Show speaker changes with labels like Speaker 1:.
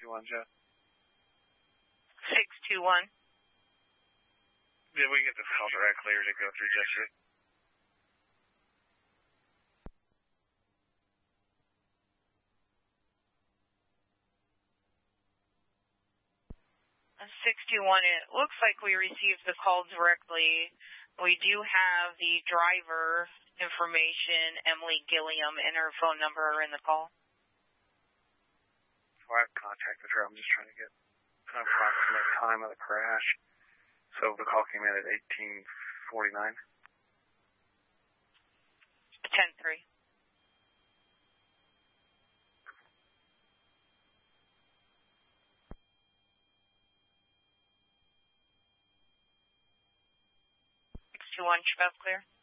Speaker 1: 621, Jeff.
Speaker 2: 621.
Speaker 1: Did we get this call directly or did it go through Jessica?
Speaker 2: 621, it looks like we received the call directly. We do have the driver information, Emily Gilliam, and her phone number in the call.
Speaker 1: Well, I've contacted her. I'm just trying to get an approximate time of the crash. So the call came in at 18:49.
Speaker 2: 10-3. One, Cheval clear.